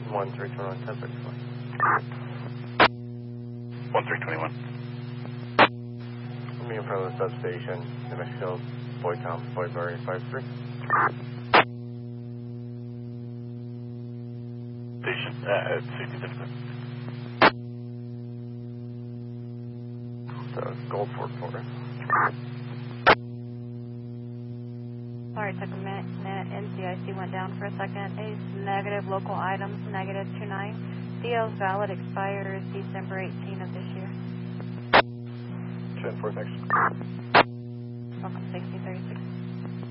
1321, 1034. 1321. I'm in front of the substation, Emmett Hills, Boytown, Boyberry, 53. Station, 67. So, Gold Fork, Florida. Sorry, took a minute. NCIC went down for a second. A's negative, local items, negative 29. CO's valid expires December 18 of this year. 10-4, next. Welcome, 6036.